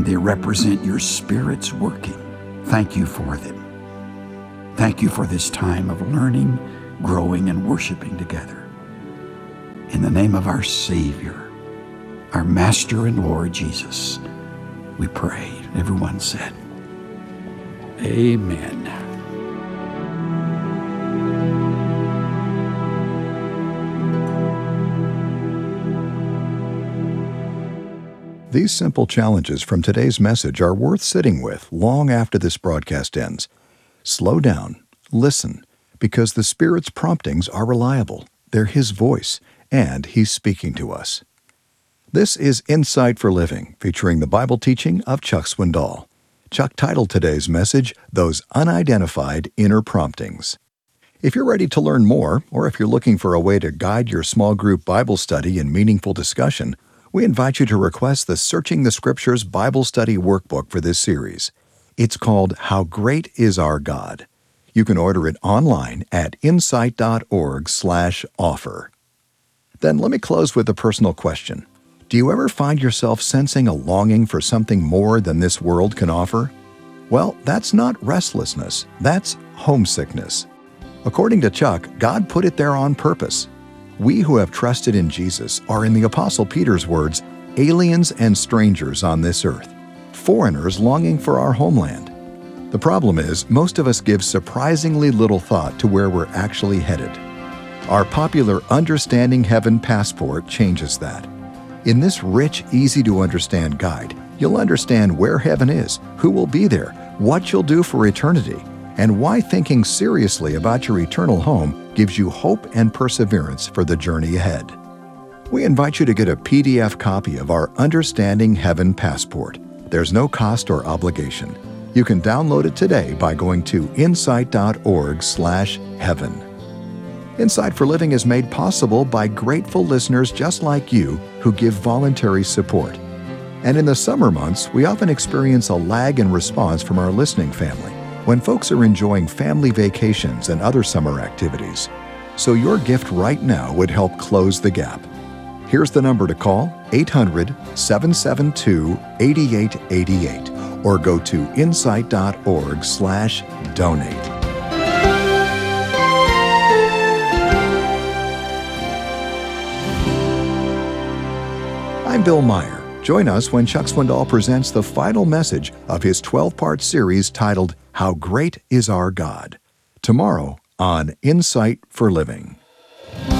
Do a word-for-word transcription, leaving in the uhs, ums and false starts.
and they represent your Spirit's working. Thank you for them. Thank you for this time of learning, growing, and worshiping together. In the name of our Savior, our Master and Lord Jesus, we pray. Everyone said, Amen. These simple challenges from today's message are worth sitting with long after this broadcast ends. Slow down, listen, because the Spirit's promptings are reliable. They're His voice, and He's speaking to us. This is Insight for Living, featuring the Bible teaching of Chuck Swindoll. Chuck titled today's message, Those Unidentified Inner Promptings. If you're ready to learn more, or if you're looking for a way to guide your small group Bible study and meaningful discussion, we invite you to request the Searching the Scriptures Bible Study Workbook for this series. It's called How Great Is Our God. You can order it online at insight.org slash offer. Then let me close with a personal question. Do you ever find yourself sensing a longing for something more than this world can offer? Well, that's not restlessness. That's homesickness. According to Chuck, God put it there on purpose. We who have trusted in Jesus are, in the Apostle Peter's words, aliens and strangers on this earth, foreigners longing for our homeland. The problem is, most of us give surprisingly little thought to where we're actually headed. Our popular Understanding Heaven passport changes that. In this rich, easy-to-understand guide, you'll understand where heaven is, who will be there, what you'll do for eternity, and why thinking seriously about your eternal home gives you hope and perseverance for the journey ahead. We invite you to get a P D F copy of our Understanding Heaven passport. There's no cost or obligation. You can download it today by going to insight.org slash heaven. Insight for Living is made possible by grateful listeners just like you who give voluntary support. And in the summer months, we often experience a lag in response from our listening family when folks are enjoying family vacations and other summer activities. So your gift right now would help close the gap. Here's the number to call, eight hundred, seven seven two, eight eight eight eight, or go to insight.org slash donate. I'm Bill Meyer. Join us when Chuck Swindoll presents the final message of his twelve-part series titled, How Great Is Our God? Tomorrow on Insight for Living.